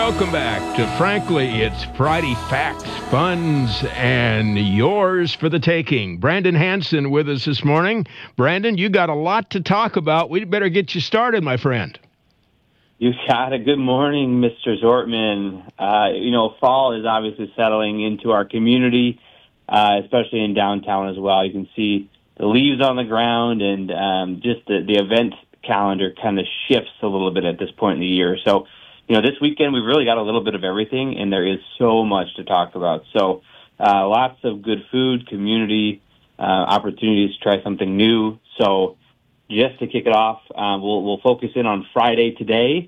Welcome back to Frankly, it's Friday Facts, Funds, and Yours for the Taking. Brandon Hanson with us this morning. Brandon, you got a lot to talk about. We'd better get you started, my friend. You got it. Good morning, Mr. Zortman. Fall is obviously settling into our community, especially in downtown as well. You can see the leaves on the ground, and just the event calendar kind of shifts a little bit at this point in the year. So, this weekend we've really got a little bit of everything, and there is so much to talk about. So lots of good food, community, opportunities to try something new. So just to kick it off, we'll focus in on Friday today.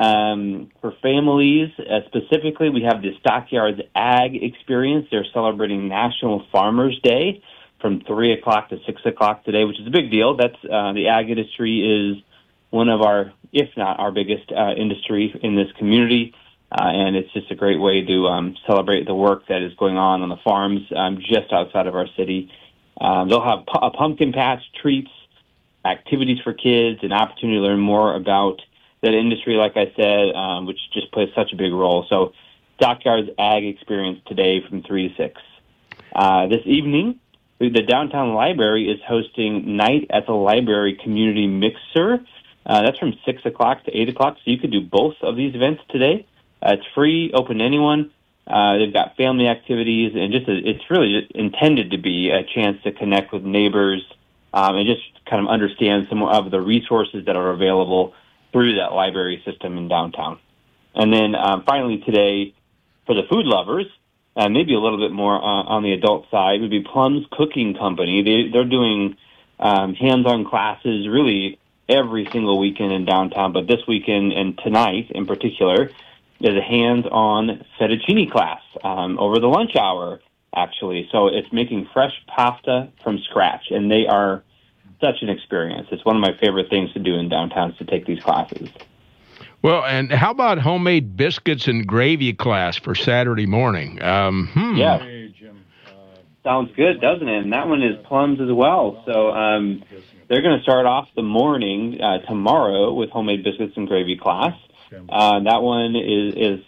For families, specifically, we have the Stockyards Ag Experience. They're celebrating National Farmers Day from 3 o'clock to 6 o'clock today, which is a big deal. That's the ag industry is one of our, if not our biggest industry in this community. And it's just a great way to celebrate the work that is going on the farms just outside of our city. They'll have a pumpkin patch, treats, activities for kids, an opportunity to learn more about that industry, like I said, which just plays such a big role. So Stockyards Ag Experience today from 3 to 6. This evening, the Downtown Library is hosting Night at the Library Community Mixer. That's from 6 o'clock to 8 o'clock, so you could do both of these events today. It's free, open to anyone. They've got family activities, and it's really just intended to be a chance to connect with neighbors and just kind of understand some of the resources that are available through that library system in downtown. And then finally today, for the food lovers, maybe a little bit more on the adult side, would be Plum's Cooking Company. They're doing hands-on classes really every single weekend in downtown, but this weekend and tonight in particular is a hands-on fettuccine class over the lunch hour, actually. So it's making fresh pasta from scratch, and they are such an experience. It's one of my favorite things to do in downtown is to take these classes. Well, and how about homemade biscuits and gravy class for Saturday morning? Yeah. Hey, Jim. Sounds good, doesn't it? And that one is Plums as well. So they're going to start off the morning tomorrow with homemade biscuits and gravy class. That one is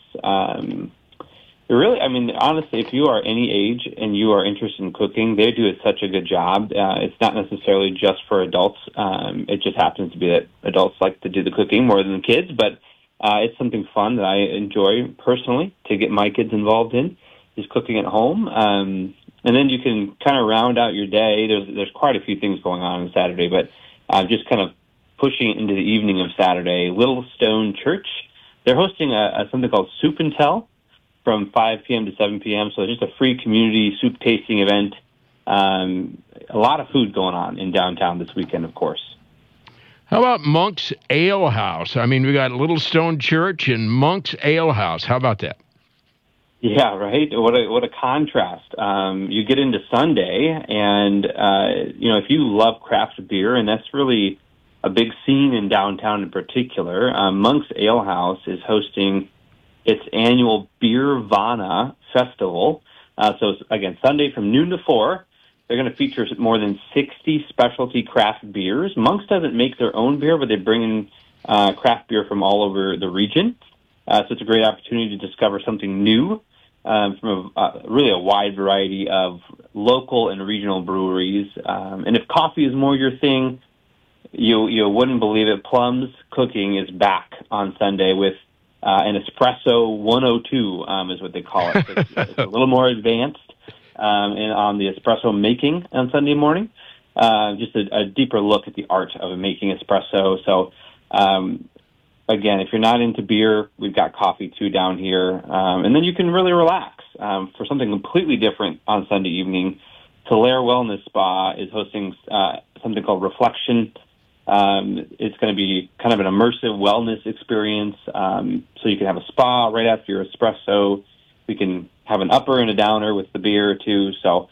really, honestly, if you are any age and you are interested in cooking, they do such a good job. It's not necessarily just for adults. It just happens to be that adults like to do the cooking more than the kids, but it's something fun that I enjoy personally to get my kids involved in, is cooking at home. And then you can kind of round out your day. There's quite a few things going on Saturday, but just kind of pushing it into the evening of Saturday. Little Stone Church, they're hosting something called Soup and Tell from 5 p.m. to 7 p.m., so just a free community soup tasting event. A lot of food going on in downtown this weekend, of course. How about Monk's Ale House? We got Little Stone Church and Monk's Ale House. How about that? Yeah, right. What a contrast. You get into Sunday, and if you love craft beer, and that's really a big scene in downtown in particular, Monk's Ale House is hosting its annual Beervana Festival. So again, Sunday from noon to 4. They're going to feature more than 60 specialty craft beers. Monk's doesn't make their own beer, but they bring in craft beer from all over the region. So it's a great opportunity to discover something new from really a wide variety of local and regional breweries. And if coffee is more your thing, you wouldn't believe it. Plum's Cooking is back on Sunday with an Espresso 102 is what they call it. It's a little more advanced on the espresso making on Sunday morning. Just a deeper look at the art of making espresso. So again, if you're not into beer, we've got coffee too down here. And then you can really relax for something completely different on Sunday evening. Tulare Wellness Spa is hosting something called Reflection. It's going to be kind of an immersive wellness experience. So you can have a spa right after your espresso. We can have an upper and a downer with the beer too. So